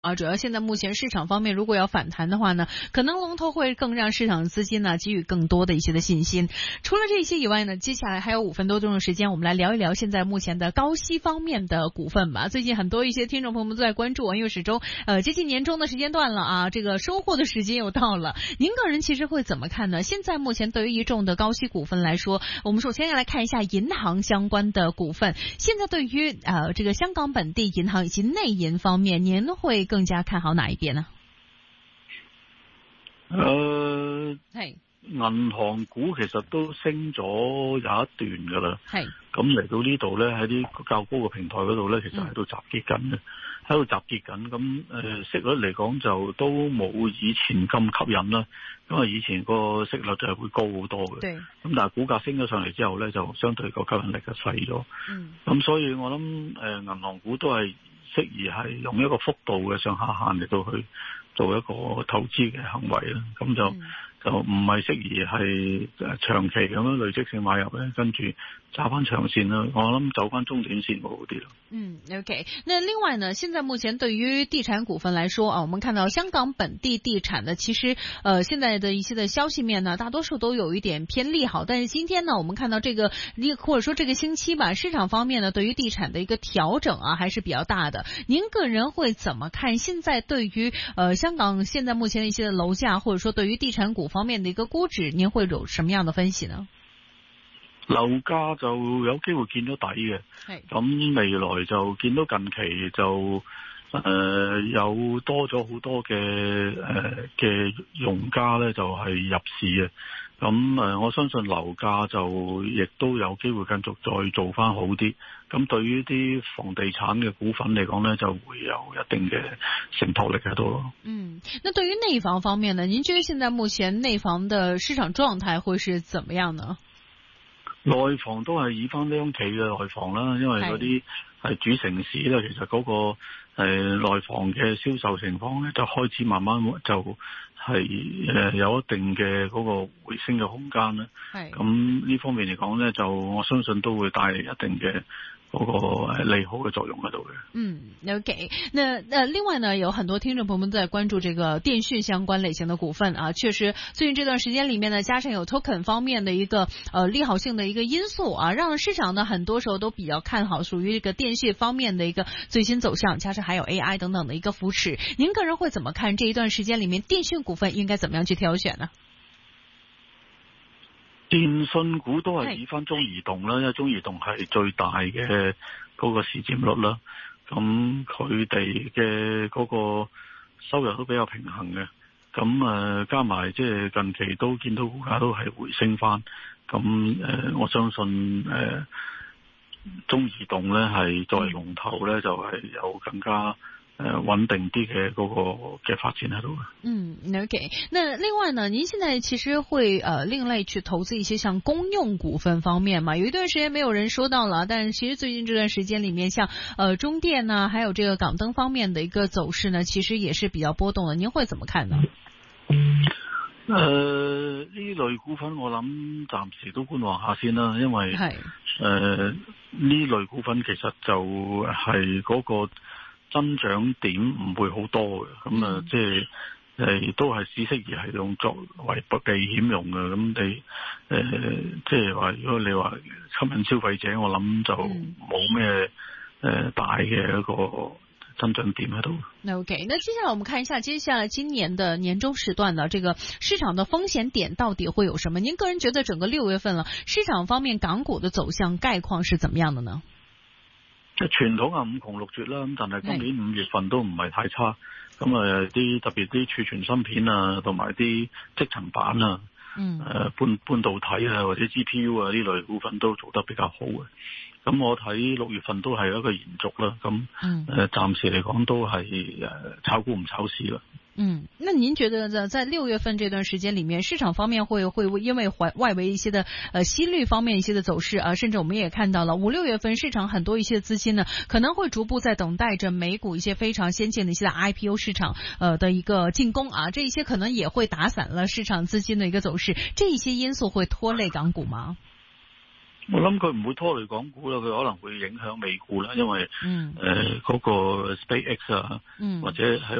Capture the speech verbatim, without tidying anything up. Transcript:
啊，主要现在目前市场方面如果要反弹的话呢，可能龙头会更让市场资金呢给予更多的一些的信心。除了这些以外呢，接下来还有五分多钟的时间，我们来聊一聊现在目前的高息方面的股份吧。最近很多一些听众朋友们都在关注啊，因为始终呃接近年终的时间段了啊，这个收获的时间又到了。您个人其实会怎么看呢？现在目前对于一众的高息股份来说，我们首先要来看一下银行相关的股份。现在对于呃这个香港本地银行以及内银方面，您会更加看好哪一邊啊？ 誒， 係銀行股其實都升咗有一段㗎啦。 係咁嚟到呢度咧，喺啲較高嘅平台嗰度咧，其實喺度集結緊嘅，喺度集結緊。咁誒息率嚟講就都冇以前咁吸引啦，因為以前個息率就係會高好多嘅。咁但係股價升咗上嚟之後咧，就相對個吸引力就細咗。嗯。咁所以我諗誒銀行股都係適宜係用一個幅度嘅上下限嚟到去做一個投資嘅行為啦，咁就、嗯、就唔係適宜係長期咁樣累積性買入咧，跟住揸翻長線啦。我諗走翻中短線會好啲咯。 嗯 ，OK。那另外呢，現在目前對於地產股份來說啊，我們看到香港本地地產的其實呃現在的一些的消息面呢，大多數都有一點偏利好。但是今天呢，我們看到這個或者說這個星期吧，市場方面呢，對於地產的一個調整啊，還是比較大的。您個人會怎麼看？現在對於呃香港現在目前的一些的樓價，或者說對於地產股方面的一個估值，您會有什麼樣的分析呢？ 樓價就有機會見到底嘅，咁未來就見到近期就誒、呃、有多咗好多嘅誒嘅用家咧，就係、是、入市嘅。咁誒，我相信樓價就亦都有機會繼續再做翻好啲。咁對於啲房地產嘅股份嚟講呢，就會有一定嘅承托力喺度咯。 嗯，那對於內房方面呢？您覺得現在目前內房的市場狀態會是怎麼樣呢？ 內房都係以翻央企嘅內房啦，因為嗰啲係主城市咧，其實嗰、那個誒、呃、內房嘅銷售情況咧，就開始慢慢就係誒有一定嘅嗰個回升嘅空間啦。係咁呢方面嚟講咧，就我相信都會帶嚟一定嘅嗰個利好嘅作用喺度嘅。 嗯 ，OK， 那那另外呢，有很多聽眾朋友們都在關注這個電訊相關類型的股份啊，確實最近這段時間裡面呢，加上有 token 方面的一個呃利好性的一個因素啊，讓市場呢很多時候都比較看好屬於這個電訊方面的一個最新走向，加上還有 A I 等等的一個扶持。您個人會怎麼看這一段時間裡面電訊股份應該怎麼樣去挑選呢？ 電信股都係以翻中移動啦，因為中移動係最大嘅嗰個市佔率啦。咁佢哋嘅嗰個收入都比較平衡嘅。咁誒加埋即係近期都見到股價都係回升翻。咁誒我相信誒中移動咧係作為龍頭咧，就係有更加呃，穩定啲嘅嗰個嘅發展喺度。 嗯 ，OK。那另外呢，您現在其實會呃另類去投資一些像公用股份方面嘛？有一段時間沒有人說到了，但其實最近這段時間裡面，像呃中電呢，還有這個港燈方面的一個走勢呢，其實也是比較波動的。您會怎麼看呢？ 誒、呃，呢類股份我諗暫時都觀望下先啦，因為係誒呢類股份其實就係嗰個增長點唔會好多嘅，咁啊，即係誒都係只適宜係用作為避險用嘅。咁你誒即係話，如果你話吸引消費者，我諗就冇咩誒大嘅一個增長點喺度。 OK， 那接下來我們看一下，接下來今年的年終時段呢，這個市場的風險點到底會有什麼？您個人覺得整個六月份了，市場方面港股的走向概況是怎麼樣的呢？ 傳統啊五窮六絕啦，咁但係今年五月份都唔係太差，咁啊啲特別啲儲存芯片啊，同埋啲積層板啊，嗯，誒、呃、半半導體啊或者 G P U 啊呢類股份都做得比較好嘅，咁我睇六月份都係一個延續啦，咁誒暫時嚟講都係誒炒股唔炒市啦。 嗯，那您覺得在在六月份這段時間裡面，市場方面會會因為外外圍一些的呃息率方面一些的走勢啊，甚至我們也看到了五六月份市場很多一些資金呢，可能會逐步在等待着美股一些非常先進的一些的 I P O 市場呃的一個進攻啊，這一些可能也會打散了市場資金的一個走勢，這一些因素會拖累港股嗎？ 我諗佢唔會拖累港股啦，佢可能會影響美股啦，因為誒嗰、 嗯呃那個 SpaceX 啊， 嗯或者喺